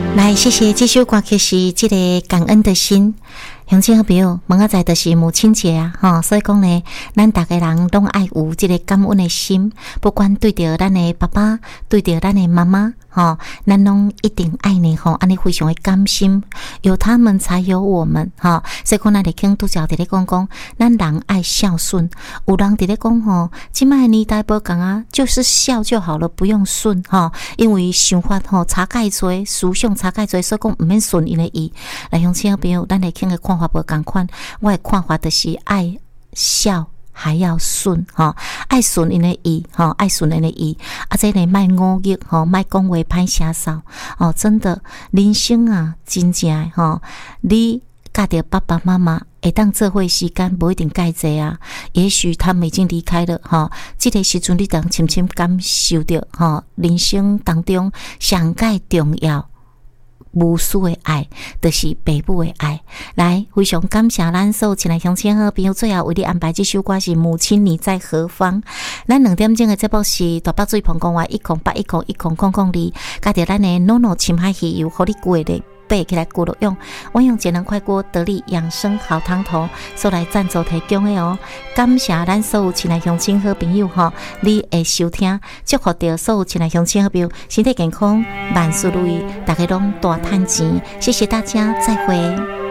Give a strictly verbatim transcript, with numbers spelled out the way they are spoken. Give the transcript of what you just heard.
来，谢谢这首歌曲是这个感恩的心。乡亲好朋友，明仔载就是母亲节啊，吼，所以讲呢，咱大家人拢爱有这个感恩的心，不管对着咱的爸爸，对着咱的妈妈，吼，咱拢一定爱呢，吼，安尼非常的甘心，有他们才有我们，吼，所以讲咱咧听拄则伫咧讲讲，咱人爱孝顺，有人伫咧讲吼，即摆年代无共啊，就是孝就好了，不用顺，吼，因为想法吼差介多，思想差介多，所以讲毋免顺因的意。来，乡亲好朋友，咱咧听的看法无共款，我的看法就是爱孝还要顺哈，爱顺因的意哈，爱顺因的意，啊，这个卖误解哈，卖讲话歹声扫哦，真的人生啊，真正哈，你甲着爸爸妈妈会当做伙时间不一定介济啊，也许他们已经离开了哈，这个时阵你当深深感受到哈，人生当中上介重要。无私的爱，就是爸母的爱。来，非常感谢咱所有亲爱乡亲好朋友，最后为你安排这首歌是《母亲你在何方》。咱两点钟的节目是大北水澎公话一空八一空一空空空二，加着咱的 NONO 深海鱼油，互你过的背起来咕噜用。我用节能快锅得力养生好汤头所来赞助提供的哦。感谢咱所有亲爱乡亲好朋友哈，你的收听，祝福到所有亲爱乡亲好朋友身体健康，万事如意，大家拢大赚钱。谢谢大家，再会。